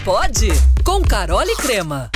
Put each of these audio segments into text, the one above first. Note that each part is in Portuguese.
pode, com Carol e Crema.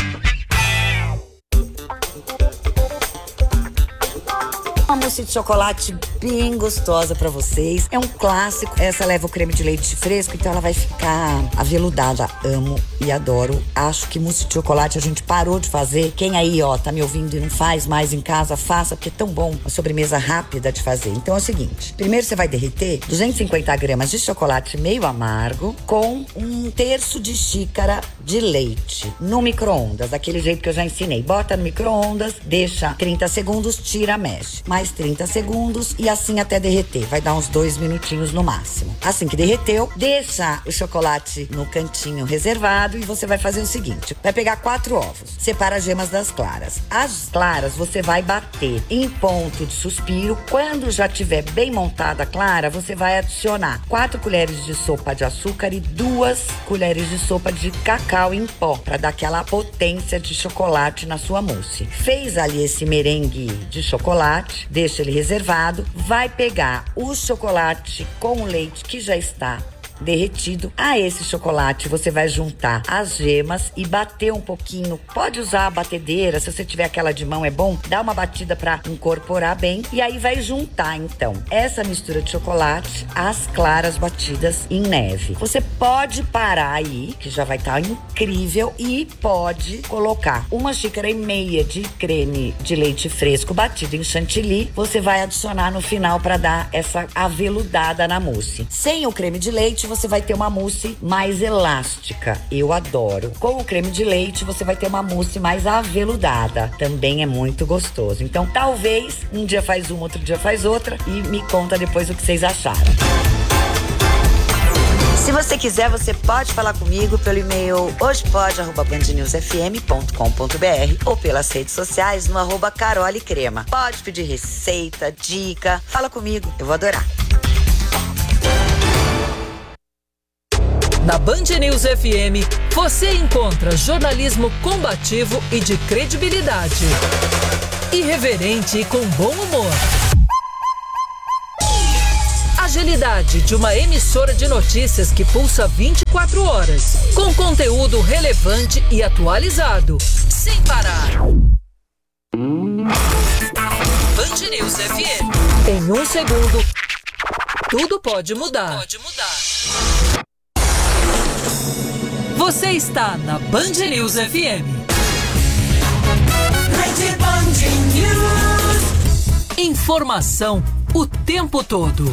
Uma mousse de chocolate bem gostosa pra vocês. É um clássico. Essa leva o creme de leite fresco, então ela vai ficar aveludada. Amo e adoro. Acho que mousse de chocolate a gente parou de fazer. Quem aí, tá me ouvindo e não faz mais em casa, faça, porque é tão bom. Uma sobremesa rápida de fazer. Então é o seguinte. Primeiro você vai derreter 250 gramas de chocolate meio amargo com 1/3 de xícara de leite no micro-ondas, daquele jeito que eu já ensinei. Bota no micro-ondas, deixa 30 segundos, tira, mexe. Mais 30 segundos e assim até derreter. Vai dar uns 2 minutinhos no máximo. Assim que derreteu, deixa o chocolate no cantinho reservado e você vai fazer o seguinte. Vai pegar 4 ovos. Separa as gemas das claras. As claras você vai bater em ponto de suspiro. Quando já tiver bem montada a clara, você vai adicionar 4 colheres de sopa de açúcar e 2 colheres de sopa de cacau em pó, para dar aquela potência de chocolate na sua mousse. Fez ali esse merengue de chocolate, deixa ele reservado, vai pegar o chocolate com o leite que já está derretido. A esse chocolate você vai juntar as gemas e bater um pouquinho. Pode usar a batedeira, se você tiver aquela de mão é bom, dá uma batida para incorporar bem e aí vai juntar então essa mistura de chocolate às claras batidas em neve. Você pode parar aí, que já vai estar incrível, e pode colocar 1,5 xícaras de creme de leite fresco batido em chantilly. Você vai adicionar no final para dar essa aveludada na mousse. Sem o creme de leite você vai ter uma mousse mais elástica. Eu adoro. Com o creme de leite, você vai ter uma mousse mais aveludada. Também é muito gostoso. Então, talvez um dia faz uma, outro dia faz outra e me conta depois o que vocês acharam. Se você quiser, você pode falar comigo pelo e-mail hojepode@bandnewsfm.com.br ou pelas redes sociais no @carolecrema. Pode pedir receita, dica, fala comigo, eu vou adorar. Na Band News FM, você encontra jornalismo combativo e de credibilidade. Irreverente e com bom humor. Agilidade de uma emissora de notícias que pulsa 24 horas, com conteúdo relevante e atualizado, sem parar. Band News FM. Em 1 segundo, tudo pode mudar. Você está na Band News FM. Rede Band News. Informação o tempo todo.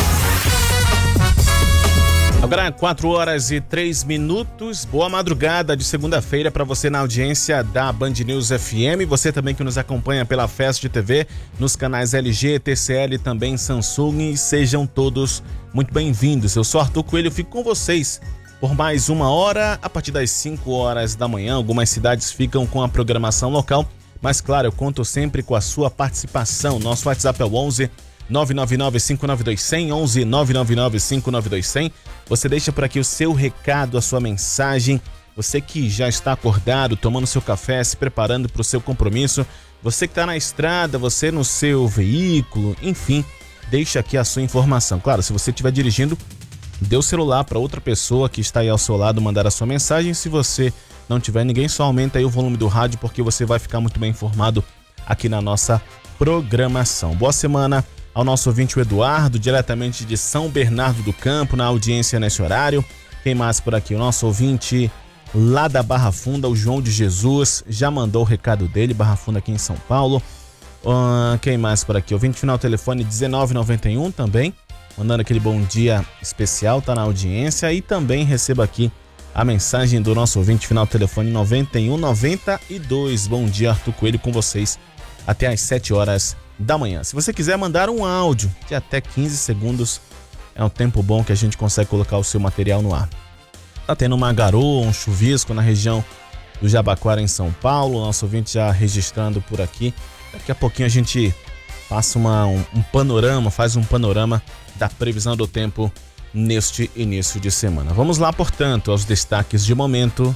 Agora 4h03. Boa madrugada de segunda-feira para você na audiência da Band News FM. Você também que nos acompanha pela Fast TV, nos canais LG, TCL e também Samsung. Sejam todos muito bem-vindos. Eu sou Arthur Coelho, fico com vocês por mais 1 hora, a partir das 5 horas da manhã. Algumas cidades ficam com a programação local, mas claro, eu conto sempre com a sua participação. Nosso WhatsApp é o 11 999-592-100, 11 999-592-100. Você deixa por aqui o seu recado, a sua mensagem. Você que já está acordado, tomando seu café, se preparando para o seu compromisso. Você que está na estrada, você no seu veículo, enfim, deixa aqui a sua informação. Claro, se você estiver dirigindo, dê o celular para outra pessoa que está aí ao seu lado mandar a sua mensagem. Se você não tiver ninguém, só aumenta aí o volume do rádio, porque você vai ficar muito bem informado aqui na nossa programação. Boa semana ao nosso ouvinte, o Eduardo, diretamente de São Bernardo do Campo, na audiência nesse horário. Quem mais por aqui? O nosso ouvinte lá da Barra Funda, o João de Jesus, já mandou o recado dele, Barra Funda aqui em São Paulo. Quem mais por aqui? Ouvinte final telefone 1991 também, mandando aquele bom dia especial, tá na audiência. E também receba aqui a mensagem do nosso ouvinte final telefone 9192. Bom dia, Arthur Coelho, com vocês até às 7 horas da manhã. Se você quiser mandar um áudio de até 15 segundos, é um tempo bom que a gente consegue colocar o seu material no ar. Tá tendo uma garoa, um chuvisco na região do Jabaquara, em São Paulo. Nosso ouvinte já registrando por aqui. Daqui a pouquinho a gente passa um panorama, faz um panorama da previsão do tempo neste início de semana. Vamos lá, portanto, aos destaques de momento.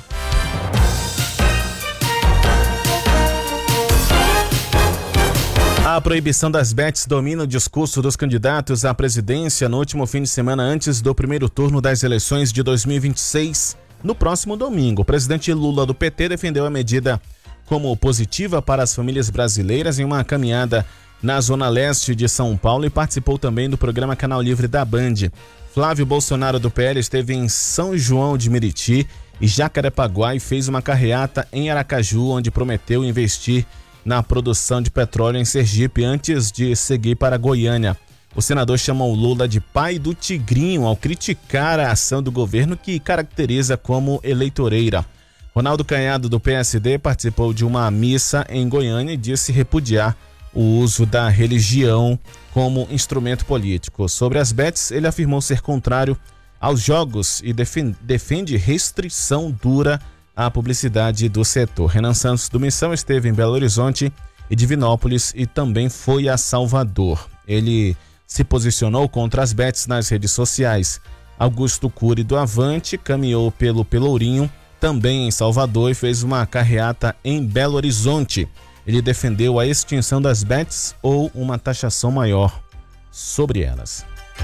A proibição das bets domina o discurso dos candidatos à presidência no último fim de semana antes do primeiro turno das eleições de 2026. no próximo domingo. O presidente Lula do PT defendeu a medida como positiva para as famílias brasileiras em uma caminhada na zona leste de São Paulo e participou também do programa Canal Livre da Band. Flávio Bolsonaro do PL esteve em São João de Meriti e Jacarepaguá e fez uma carreata em Aracaju, onde prometeu investir na produção de petróleo em Sergipe antes de seguir para Goiânia. O senador chamou Lula de pai do tigrinho ao criticar a ação do governo que caracteriza como eleitoreira. Ronaldo Caiado do PSD participou de uma missa em Goiânia e disse repudiar o uso da religião como instrumento político. Sobre as bets, ele afirmou ser contrário aos jogos e defende restrição dura à publicidade do setor. Renan Santos do Missão esteve em Belo Horizonte e Divinópolis e também foi a Salvador. Ele se posicionou contra as bets nas redes sociais. Augusto Cury do Avante caminhou pelo Pelourinho, também em Salvador, e fez uma carreata em Belo Horizonte. Ele defendeu a extinção das bets ou uma taxação maior sobre elas.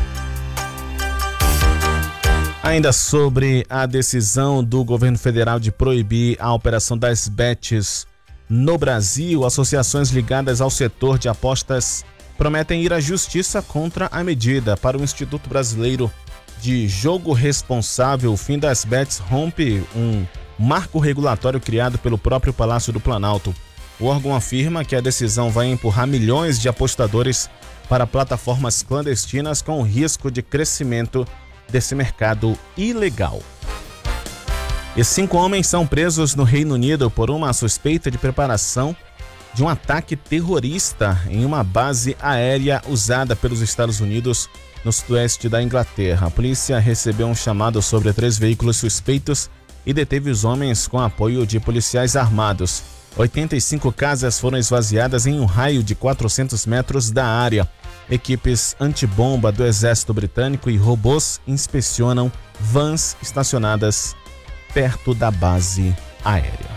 Ainda sobre a decisão do governo federal de proibir a operação das bets no Brasil, associações ligadas ao setor de apostas prometem ir à justiça contra a medida. Para o Instituto Brasileiro de Jogo Responsável, o fim das bets rompe um marco regulatório criado pelo próprio Palácio do Planalto. O órgão afirma que a decisão vai empurrar milhões de apostadores para plataformas clandestinas com o risco de crescimento desse mercado ilegal. E 5 homens são presos no Reino Unido por uma suspeita de preparação de um ataque terrorista em uma base aérea usada pelos Estados Unidos no sudoeste da Inglaterra. A polícia recebeu um chamado sobre 3 veículos suspeitos e deteve os homens com apoio de policiais armados. 85 casas foram esvaziadas em um raio de 400 metros da área. Equipes antibomba do Exército Britânico e robôs inspecionam vans estacionadas perto da base aérea.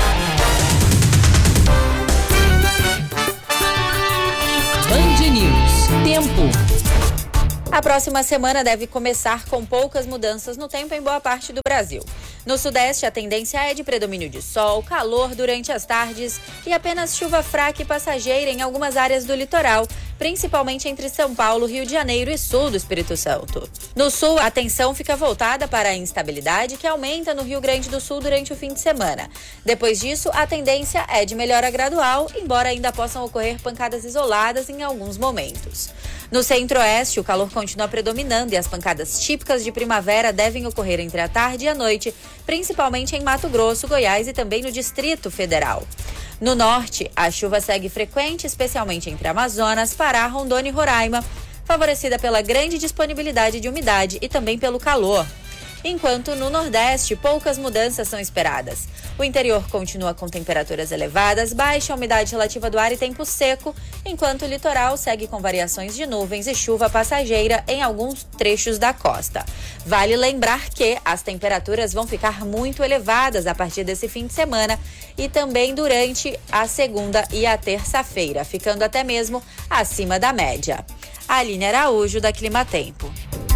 Band News. Tempo. A próxima semana deve começar com poucas mudanças no tempo em boa parte do Brasil. No Sudeste, a tendência é de predomínio de sol, calor durante as tardes e apenas chuva fraca e passageira em algumas áreas do litoral, principalmente entre São Paulo, Rio de Janeiro e sul do Espírito Santo. No sul, a atenção fica voltada para a instabilidade que aumenta no Rio Grande do Sul durante o fim de semana. Depois disso, a tendência é de melhora gradual, embora ainda possam ocorrer pancadas isoladas em alguns momentos. No Centro-Oeste, o calor continua predominando e as pancadas típicas de primavera devem ocorrer entre a tarde e a noite, principalmente em Mato Grosso, Goiás e também no Distrito Federal. No Norte, a chuva segue frequente, especialmente entre Amazonas, Pará, Rondônia e Roraima, favorecida pela grande disponibilidade de umidade e também pelo calor. Enquanto no Nordeste, poucas mudanças são esperadas. O interior continua com temperaturas elevadas, baixa umidade relativa do ar e tempo seco, enquanto o litoral segue com variações de nuvens e chuva passageira em alguns trechos da costa. Vale lembrar que as temperaturas vão ficar muito elevadas a partir desse fim de semana e também durante a segunda e a terça-feira, ficando até mesmo acima da média. Aline Araújo, da Climatempo.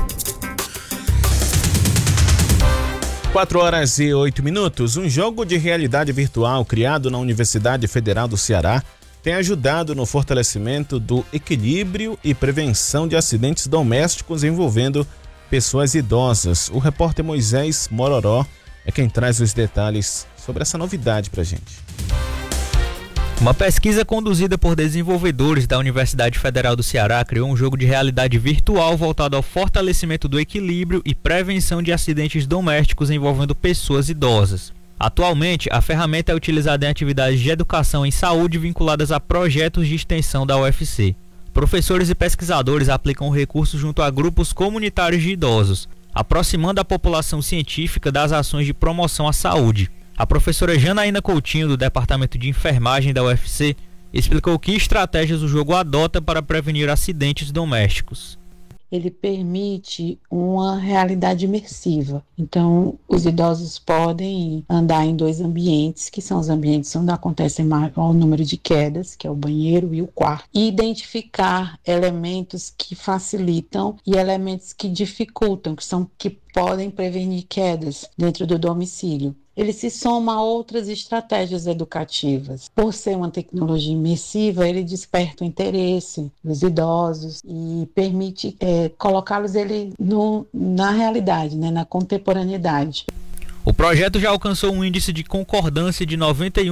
4h08. Um jogo de realidade virtual criado na Universidade Federal do Ceará tem ajudado no fortalecimento do equilíbrio e prevenção de acidentes domésticos envolvendo pessoas idosas. O repórter Moisés Mororó é quem traz os detalhes sobre essa novidade pra gente. Uma pesquisa conduzida por desenvolvedores da Universidade Federal do Ceará criou um jogo de realidade virtual voltado ao fortalecimento do equilíbrio e prevenção de acidentes domésticos envolvendo pessoas idosas. Atualmente, a ferramenta é utilizada em atividades de educação em saúde vinculadas a projetos de extensão da UFC. Professores e pesquisadores aplicam o recurso junto a grupos comunitários de idosos, aproximando a população científica das ações de promoção à saúde. A professora Janaína Coutinho, do Departamento de Enfermagem da UFC, explicou que estratégias o jogo adota para prevenir acidentes domésticos. ele permite uma realidade imersiva. Então, os idosos podem andar em 2 ambientes, que são os ambientes onde acontecem maior número de quedas, que é o banheiro e o quarto, e identificar elementos que facilitam e elementos que dificultam, que podem prevenir quedas dentro do domicílio. Ele se soma a outras estratégias educativas. Por ser uma tecnologia imersiva, ele desperta o interesse dos idosos e permite colocá-los na realidade, né, na contemporaneidade. O projeto já alcançou um índice de concordância de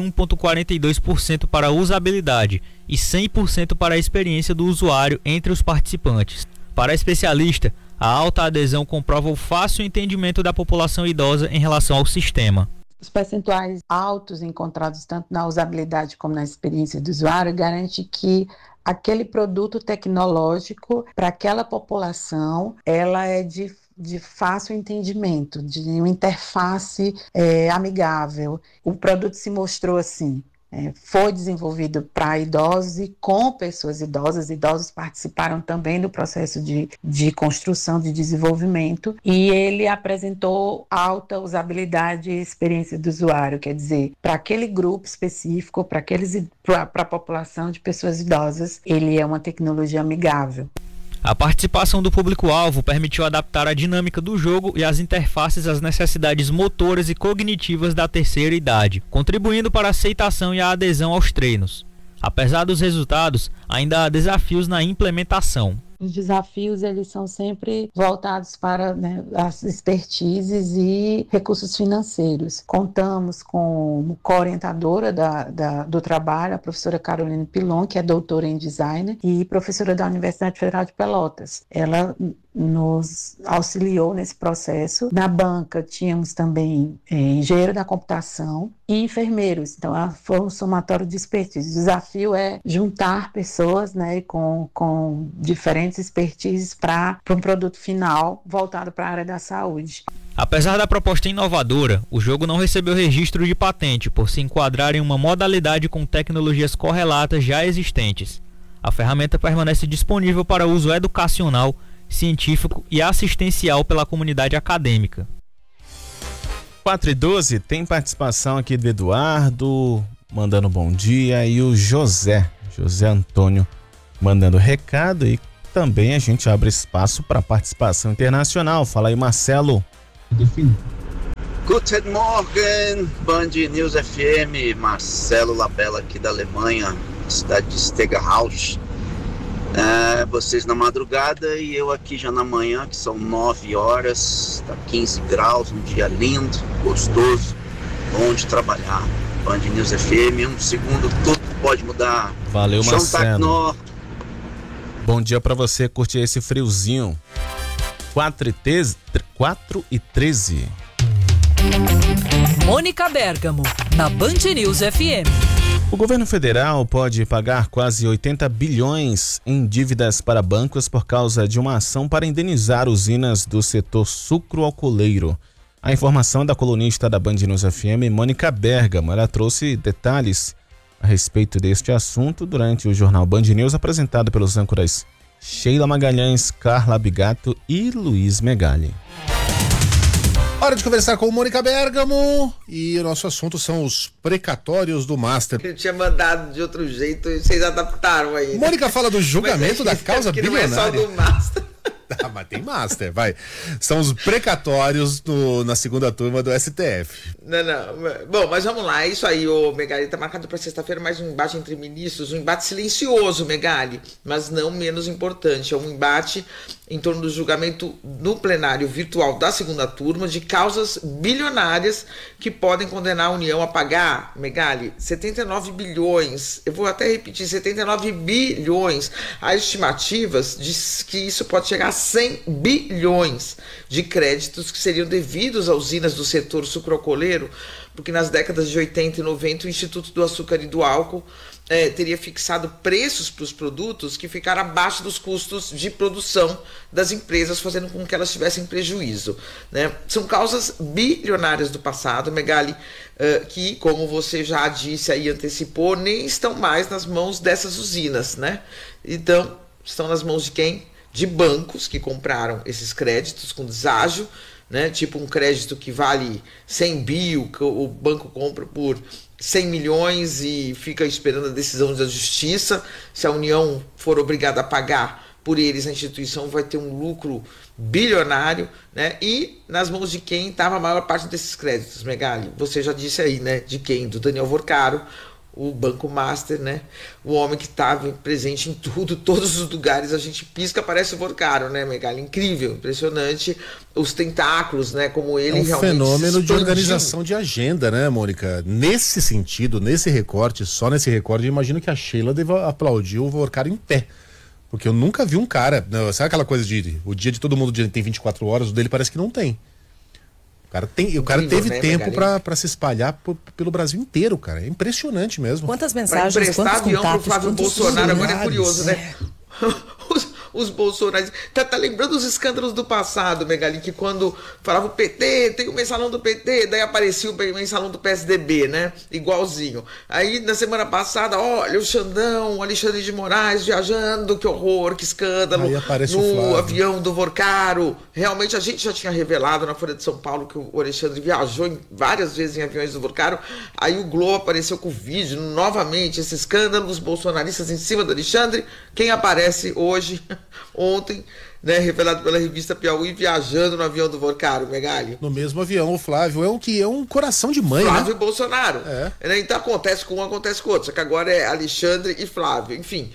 91,42% para a usabilidade e 100% para a experiência do usuário entre os participantes. Para a especialista, a alta adesão comprova o fácil entendimento da população idosa em relação ao sistema. Os percentuais altos encontrados tanto na usabilidade como na experiência do usuário garante que aquele produto tecnológico para aquela população, ela é de fácil entendimento, de uma interface amigável. O produto se mostrou assim. Foi desenvolvido para idosos e com pessoas idosas. Idosos participaram também do processo de construção, de desenvolvimento, e ele apresentou alta usabilidade e experiência do usuário, quer dizer, para aquele grupo específico, para a população de pessoas idosas, ele é uma tecnologia amigável. A participação do público-alvo permitiu adaptar a dinâmica do jogo e as interfaces às necessidades motoras e cognitivas da terceira idade, contribuindo para a aceitação e a adesão aos treinos. Apesar dos resultados, ainda há desafios na implementação. Os desafios, eles são sempre voltados para, né, as expertises e recursos financeiros. Contamos com co-orientadora do trabalho, a professora Caroline Pilon, que é doutora em design e professora da Universidade Federal de Pelotas. Ela nos auxiliou nesse processo. Na banca tínhamos também engenheiro da computação e enfermeiros. Então, foi um somatório de expertise. O desafio é juntar pessoas, né, com diferentes expertises para um produto final voltado para a área da saúde. Apesar da proposta inovadora, o jogo não recebeu registro de patente por se enquadrar em uma modalidade com tecnologias correlatas já existentes. A ferramenta permanece disponível para uso educacional, científico e assistencial pela comunidade acadêmica. 4h12, tem participação aqui do Eduardo, mandando bom dia, e o José Antônio mandando recado, e também a gente abre espaço para participação internacional. Fala aí, Marcelo. Guten Morgen, Band News FM, Marcelo Labella aqui da Alemanha, cidade de Stegerhaus. Vocês na madrugada e eu aqui já na manhã, que são 9 horas, tá 15 graus, um dia lindo, gostoso, bom de trabalhar. Band News FM, um segundo, tudo pode mudar. Valeu, Marcelo. Bom dia pra você, curtir esse friozinho. 4h13. Mônica Bergamo, na Band News FM. O governo federal pode pagar quase 80 bilhões em dívidas para bancos por causa de uma ação para indenizar usinas do setor sucroalcooleiro. A informação é da colunista da Band News FM, Mônica Bergamo. Ela trouxe detalhes a respeito deste assunto durante o jornal Band News, apresentado pelos âncoras Sheila Magalhães, Carla Bigato e Luiz Megali. Hora de conversar com Mônica Bergamo, e o nosso assunto são os precatórios do Master. Eu tinha mandado de outro jeito e vocês adaptaram aí. Mônica fala do julgamento da causa bilionária. Não é só do Master. Mas tem Master, vai. São os precatórios na segunda turma do STF. Não. Bom, mas vamos lá. É isso aí, ô Megali. Tá marcado para sexta-feira mais um embate entre ministros. Um embate silencioso, Megali, mas não menos importante. É um embate em torno do julgamento no plenário virtual da segunda turma de causas bilionárias que podem condenar a União a pagar, Megali, 79 bilhões. Eu vou até repetir, 79 bilhões. Há estimativas de que isso pode chegar a 100 bilhões de créditos que seriam devidos a usinas do setor sucroalcooleiro, porque nas décadas de 80 e 90 o Instituto do Açúcar e do Álcool teria fixado preços para os produtos que ficaram abaixo dos custos de produção das empresas, fazendo com que elas tivessem prejuízo, né? São causas bilionárias do passado, Megali, que, como você já disse aí, antecipou, nem estão mais nas mãos dessas usinas, né? Então, estão nas mãos de quem? de bancos que compraram esses créditos com deságio, né? Tipo um crédito que vale 100 bi, o banco compra por 100 milhões e fica esperando a decisão da justiça. Se a União for obrigada a pagar por eles, a instituição vai ter um lucro bilionário, né? E nas mãos de quem estava a maior parte desses créditos, Megali? Você já disse aí, né? De quem? Do Daniel Vorcaro, o Banco Master, né? O homem que estava presente em tudo, todos os lugares, a gente pisca, parece o Vorcaro, né, Megali? Incrível, impressionante, os tentáculos, né? Como ele realmente fenômeno de organização de agenda, né, Mônica? Nesse sentido, nesse recorte, só nesse recorte, eu imagino que a Sheila deve aplaudir o Vorcaro em pé. Porque eu nunca vi um cara, sabe aquela coisa de o dia de todo mundo tem 24 horas, o dele parece que não tem. O cara teve, né, tempo pra se espalhar pelo Brasil inteiro, cara. É impressionante mesmo. Quantas mensagens, quantos avião contatos, pro Flávio Bolsonaro, agora é curioso, né? Os bolsonaristas. Tá lembrando os escândalos do passado, Megali, que quando falava o PT, tem o mensalão do PT, daí aparecia o mensalão do PSDB, né? Igualzinho. Aí, na semana passada, olha, o Xandão, o Alexandre de Moraes viajando, que horror, que escândalo. Aí aparece no avião do Vorcaro. Realmente, a gente já tinha revelado na Folha de São Paulo que o Alexandre viajou várias vezes em aviões do Vorcaro. Aí o Globo apareceu com o vídeo, novamente, esse escândalo, os bolsonaristas em cima do Alexandre. Quem aparece hoje, ontem, né, revelado pela revista Piauí, viajando no avião do Vorcaro, Megali? No mesmo avião, o Flávio é um coração de mãe, Flávio né? Bolsonaro. Então acontece com um, acontece com o outro, só que agora é Alexandre e Flávio, enfim.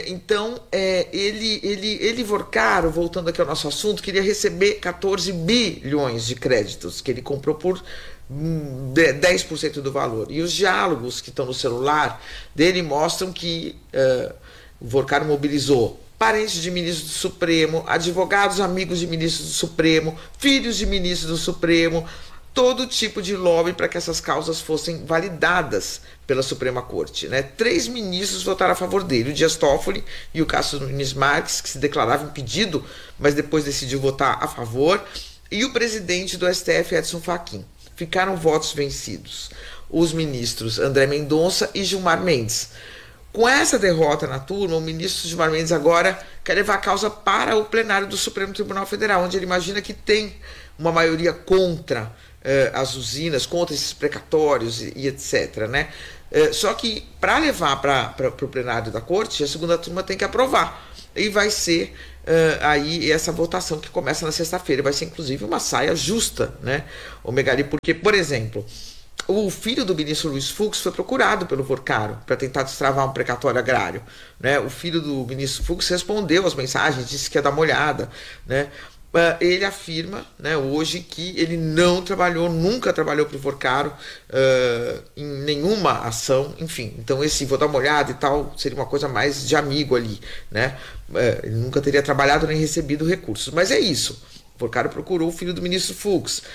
Ele, Vorcaro, voltando aqui ao nosso assunto, queria receber 14 bilhões de créditos, que ele comprou por 10% do valor. E os diálogos que estão no celular dele mostram que o Vorcaro mobilizou parentes de ministros do Supremo, advogados amigos de ministros do Supremo, filhos de ministros do Supremo, todo tipo de lobby para que essas causas fossem validadas pela Suprema Corte, né? 3 ministros votaram a favor dele, o Dias Toffoli e o Cássio Nunes Marques, que se declarava impedido, mas depois decidiu votar a favor, e o presidente do STF, Edson Fachin. Ficaram votos vencidos. Os ministros André Mendonça e Gilmar Mendes. Com essa derrota na turma, o ministro Gilmar Mendes agora quer levar a causa para o plenário do Supremo Tribunal Federal, onde ele imagina que tem uma maioria contra as usinas, contra esses precatórios e etc. Né? Só que para levar para o plenário da Corte, a segunda turma tem que aprovar. E vai ser aí essa votação que começa na sexta-feira. Vai ser inclusive uma saia justa, né, o Megali, porque, por exemplo, o filho do ministro Luiz Fux foi procurado pelo Vorcaro para tentar destravar um precatório agrário, né? O filho do ministro Fux respondeu às mensagens, disse que ia dar uma olhada, né? Ele afirma, né, hoje que ele nunca trabalhou para o Vorcaro em nenhuma ação, enfim. Então esse vou dar uma olhada e tal seria uma coisa mais de amigo ali, né? Ele nunca teria trabalhado nem recebido recursos, mas é isso. O Vorcaro procurou o filho do ministro Fux.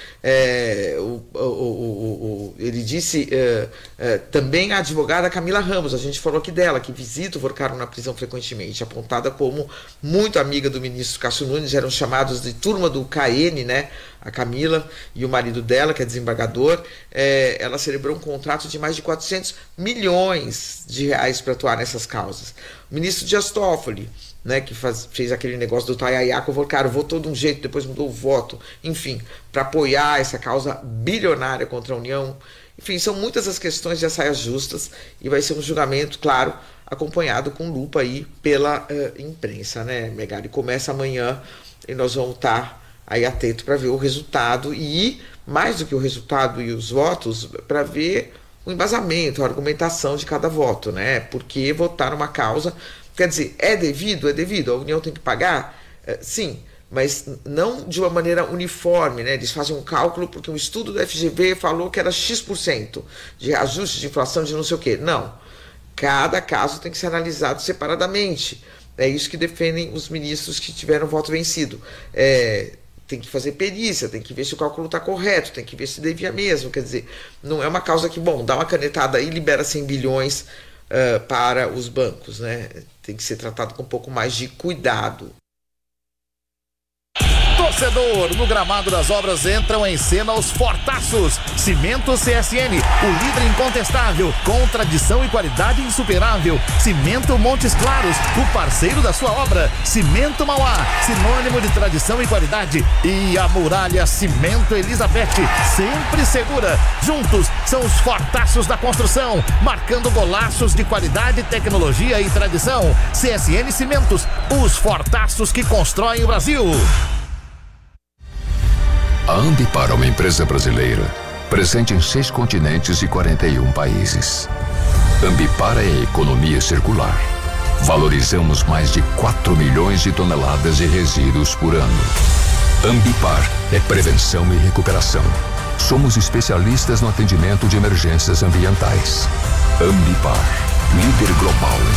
Ele disse também a advogada Camila Ramos, a gente falou aqui dela, que visita o Vorcaro na prisão frequentemente, apontada como muito amiga do ministro Cássio Nunes, eram chamados de turma do KN, né? A Camila e o marido dela, que é desembargador, ela celebrou um contrato de mais de 400 milhões de reais para atuar nessas causas. O ministro Dias Toffoli, né, que fez aquele negócio do Taiaiá com o Vorcaro, votou de um jeito, depois mudou o voto, enfim, para apoiar essa causa bilionária contra a União. Enfim, são muitas as questões de saias justas e vai ser um julgamento, claro, acompanhado com lupa aí pela imprensa, né, Megali? Começa amanhã e nós vamos estar aí atento para ver o resultado e, mais do que o resultado e os votos, para ver o embasamento, a argumentação de cada voto, né? Porque votar numa causa, quer dizer, é devido, a União tem que pagar? Sim, mas não de uma maneira uniforme, né? Eles fazem um cálculo porque um estudo do FGV falou que era X% de ajuste de inflação de não sei o quê. Não, cada caso tem que ser analisado separadamente. É isso que defendem os ministros que tiveram voto vencido. Tem que fazer perícia, tem que ver se o cálculo está correto, tem que ver se devia mesmo. Quer dizer, não é uma causa que, bom, dá uma canetada aí e libera 100 bilhões para os bancos, né? Tem que ser tratado com um pouco mais de cuidado. torcedor. No gramado das obras entram em cena os fortaços. Cimento CSN, o líder incontestável, com tradição e qualidade insuperável. Cimento Montes Claros, o parceiro da sua obra. Cimento Mauá, sinônimo de tradição e qualidade. E a Muralha Cimento Elizabeth, sempre segura. Juntos são os fortaços da construção, marcando golaços de qualidade, tecnologia e tradição. CSN Cimentos, os fortaços que constroem o Brasil. A Ambipar é uma empresa brasileira, presente em 6 continentes e 41 países. Ambipar é a economia circular. Valorizamos mais de 4 milhões de toneladas de resíduos por ano. Ambipar é prevenção e recuperação. Somos especialistas no atendimento de emergências ambientais. Ambipar, líder global em